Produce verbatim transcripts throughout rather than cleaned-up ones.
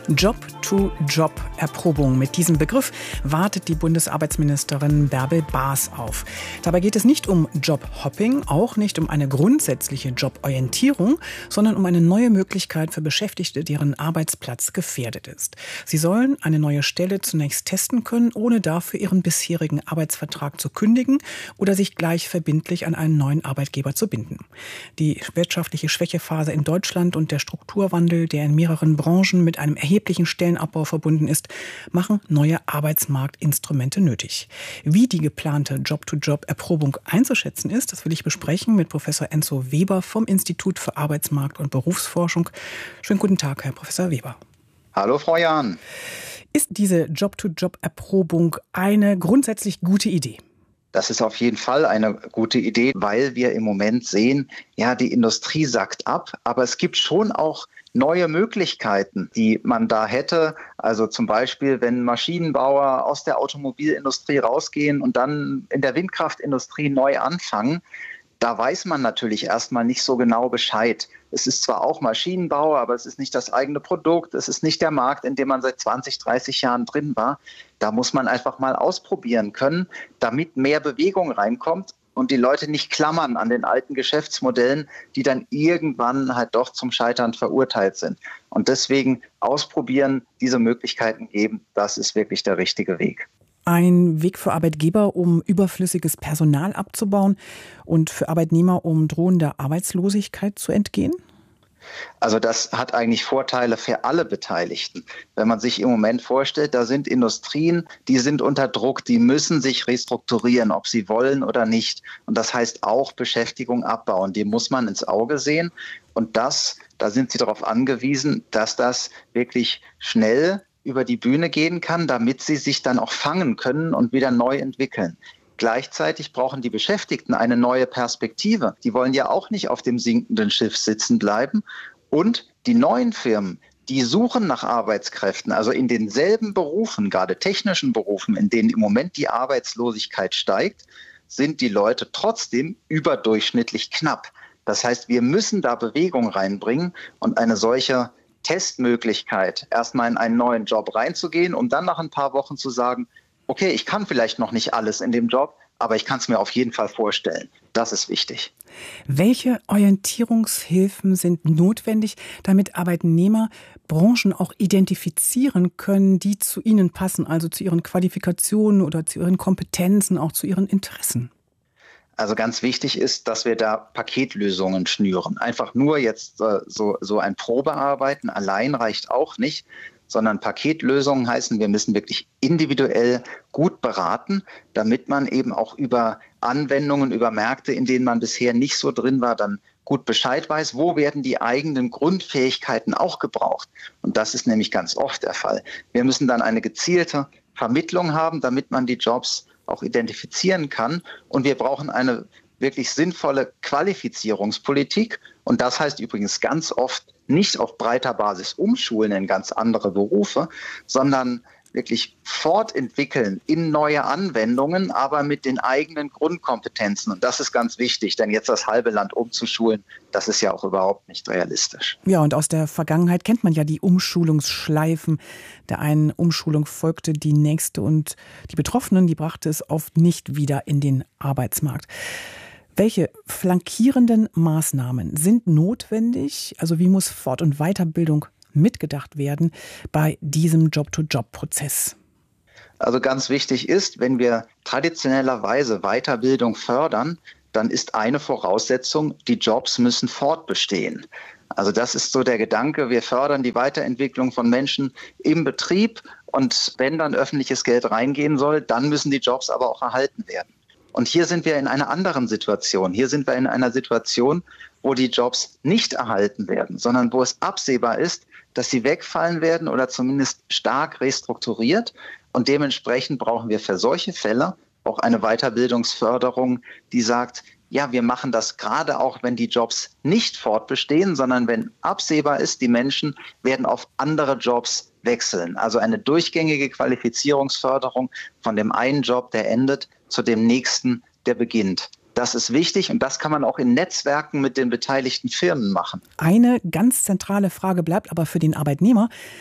Job-to-Job-Erprobung. Mit diesem Begriff wartet die Bundesarbeitsministerin Bärbel Baas auf. Dabei geht es nicht um Jobhopping, auch nicht um eine grundsätzliche Joborientierung, sondern um eine neue Möglichkeit für Beschäftigte, deren Arbeitsplatz gefährdet ist. Sie sollen eine neue Stelle zunächst testen können, ohne dafür ihren bisherigen Arbeitsvertrag zu kündigen oder sich gleich verbindlich an einen neuen Arbeitgeber zu binden. Die wirtschaftliche Schwächephase in Deutschland und der Strukturwandel, der in mehreren Branchen mit einem erheblichen Stellenabbau verbunden ist, machen neue Arbeitsmarktinstrumente nötig. Wie die geplante Job-to-Job-Erprobung einzuschätzen ist, das will ich besprechen mit Professor Enzo Weber vom Institut für Arbeitsmarkt- und Berufsforschung. Schönen guten Tag, Herr Professor Weber. Hallo, Frau Jahn. Ist diese Job-to-Job-Erprobung eine grundsätzlich gute Idee? Das ist auf jeden Fall eine gute Idee, weil wir im Moment sehen, ja, die Industrie sackt ab, aber es gibt schon auch neue Möglichkeiten, die man da hätte. Also zum Beispiel, wenn Maschinenbauer aus der Automobilindustrie rausgehen und dann in der Windkraftindustrie neu anfangen, da weiß man natürlich erstmal nicht so genau Bescheid. Es ist zwar auch Maschinenbau, aber es ist nicht das eigene Produkt. Es ist nicht der Markt, in dem man seit zwanzig, dreißig Jahren drin war. Da muss man einfach mal ausprobieren können, damit mehr Bewegung reinkommt und die Leute nicht klammern an den alten Geschäftsmodellen, die dann irgendwann halt doch zum Scheitern verurteilt sind. Und deswegen ausprobieren, diese Möglichkeiten geben, das ist wirklich der richtige Weg. Ein Weg für Arbeitgeber, um überflüssiges Personal abzubauen und für Arbeitnehmer, um drohender Arbeitslosigkeit zu entgehen? Also das hat eigentlich Vorteile für alle Beteiligten. Wenn man sich im Moment vorstellt, da sind Industrien, die sind unter Druck, die müssen sich restrukturieren, ob sie wollen oder nicht. Und das heißt auch Beschäftigung abbauen. Die muss man ins Auge sehen. Und das, da sind sie darauf angewiesen, dass das wirklich schnell über die Bühne gehen kann, damit sie sich dann auch fangen können und wieder neu entwickeln. Gleichzeitig brauchen die Beschäftigten eine neue Perspektive. Die wollen ja auch nicht auf dem sinkenden Schiff sitzen bleiben. Und die neuen Firmen, die suchen nach Arbeitskräften, also in denselben Berufen, gerade technischen Berufen, in denen im Moment die Arbeitslosigkeit steigt, sind die Leute trotzdem überdurchschnittlich knapp. Das heißt, wir müssen da Bewegung reinbringen und eine solche Testmöglichkeit, erstmal in einen neuen Job reinzugehen, um dann nach ein paar Wochen zu sagen, okay, ich kann vielleicht noch nicht alles in dem Job, aber ich kann es mir auf jeden Fall vorstellen. Das ist wichtig. Welche Orientierungshilfen sind notwendig, damit Arbeitnehmer Branchen auch identifizieren können, die zu ihnen passen, also zu ihren Qualifikationen oder zu ihren Kompetenzen, auch zu ihren Interessen? Also ganz wichtig ist, dass wir da Paketlösungen schnüren. Einfach nur jetzt äh, so, so ein Probearbeiten allein reicht auch nicht, sondern Paketlösungen heißen, wir müssen wirklich individuell gut beraten, damit man eben auch über Anwendungen, über Märkte, in denen man bisher nicht so drin war, dann gut Bescheid weiß, wo werden die eigenen Grundfähigkeiten auch gebraucht. Und das ist nämlich ganz oft der Fall. Wir müssen dann eine gezielte Vermittlung haben, damit man die Jobs auch identifizieren kann. Und wir brauchen eine wirklich sinnvolle Qualifizierungspolitik. Und das heißt übrigens ganz oft nicht auf breiter Basis umschulen in ganz andere Berufe, sondern wirklich fortentwickeln in neue Anwendungen, aber mit den eigenen Grundkompetenzen. Und das ist ganz wichtig, denn jetzt das halbe Land umzuschulen, das ist ja auch überhaupt nicht realistisch. Ja, und aus der Vergangenheit kennt man ja die Umschulungsschleifen. Der einen Umschulung folgte die nächste und die Betroffenen, die brachte es oft nicht wieder in den Arbeitsmarkt. Welche flankierenden Maßnahmen sind notwendig? Also wie muss Fort- und Weiterbildung mitgedacht werden bei diesem Job-to-Job-Prozess? Also ganz wichtig ist, wenn wir traditionellerweise Weiterbildung fördern, dann ist eine Voraussetzung, die Jobs müssen fortbestehen. Also das ist so der Gedanke, wir fördern die Weiterentwicklung von Menschen im Betrieb und wenn dann öffentliches Geld reingehen soll, dann müssen die Jobs aber auch erhalten werden. Und hier sind wir in einer anderen Situation. Hier sind wir in einer Situation, wo die Jobs nicht erhalten werden, sondern wo es absehbar ist, dass sie wegfallen werden oder zumindest stark restrukturiert. Und dementsprechend brauchen wir für solche Fälle auch eine Weiterbildungsförderung, die sagt, ja, wir machen das gerade auch, wenn die Jobs nicht fortbestehen, sondern wenn absehbar ist, die Menschen werden auf andere Jobs wechseln. Also eine durchgängige Qualifizierungsförderung von dem einen Job, der endet, zu dem nächsten, der beginnt. Das ist wichtig und das kann man auch in Netzwerken mit den beteiligten Firmen machen. Eine ganz zentrale Frage bleibt aber für den Arbeitnehmer: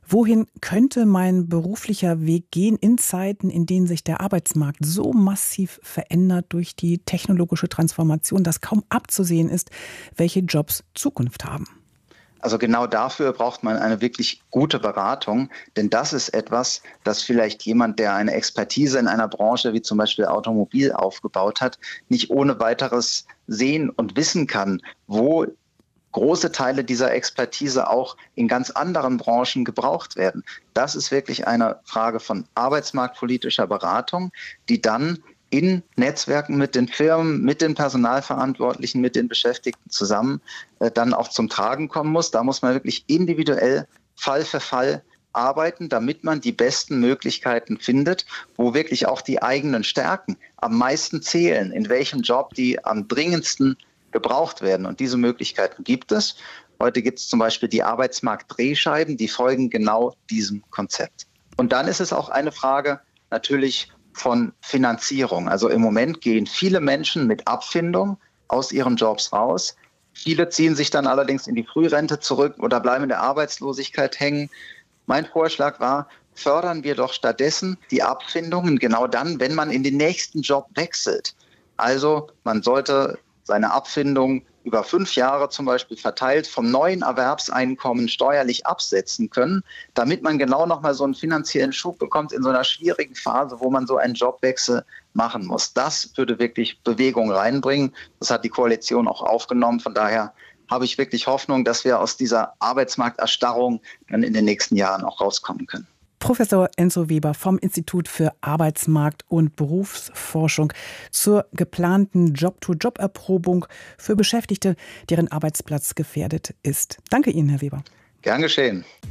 Wohin könnte mein beruflicher Weg gehen in Zeiten, in denen sich der Arbeitsmarkt so massiv verändert durch die technologische Transformation, dass kaum abzusehen ist, welche Jobs Zukunft haben? Also genau dafür braucht man eine wirklich gute Beratung, denn das ist etwas, das vielleicht jemand, der eine Expertise in einer Branche wie zum Beispiel Automobil aufgebaut hat, nicht ohne weiteres sehen und wissen kann, wo große Teile dieser Expertise auch in ganz anderen Branchen gebraucht werden. Das ist wirklich eine Frage von arbeitsmarktpolitischer Beratung, die dann in Netzwerken mit den Firmen, mit den Personalverantwortlichen, mit den Beschäftigten zusammen äh, dann auch zum Tragen kommen muss. Da muss man wirklich individuell Fall für Fall arbeiten, damit man die besten Möglichkeiten findet, wo wirklich auch die eigenen Stärken am meisten zählen, in welchem Job die am dringendsten gebraucht werden. Und diese Möglichkeiten gibt es. Heute gibt es zum Beispiel die Arbeitsmarkt-Drehscheiben, die folgen genau diesem Konzept. Und dann ist es auch eine Frage natürlich von Finanzierung. Also im Moment gehen viele Menschen mit Abfindung aus ihren Jobs raus. Viele ziehen sich dann allerdings in die Frührente zurück oder bleiben in der Arbeitslosigkeit hängen. Mein Vorschlag war, fördern wir doch stattdessen die Abfindungen genau dann, wenn man in den nächsten Job wechselt. Also man sollte seine Abfindung über fünf Jahre zum Beispiel verteilt vom neuen Erwerbseinkommen steuerlich absetzen können, damit man genau nochmal so einen finanziellen Schub bekommt in so einer schwierigen Phase, wo man so einen Jobwechsel machen muss. Das würde wirklich Bewegung reinbringen. Das hat die Koalition auch aufgenommen. Von daher habe ich wirklich Hoffnung, dass wir aus dieser Arbeitsmarkterstarrung dann in den nächsten Jahren auch rauskommen können. Professor Enzo Weber vom Institut für Arbeitsmarkt- und Berufsforschung zur geplanten Job-to-Job-Erprobung für Beschäftigte, deren Arbeitsplatz gefährdet ist. Danke Ihnen, Herr Weber. Gern geschehen.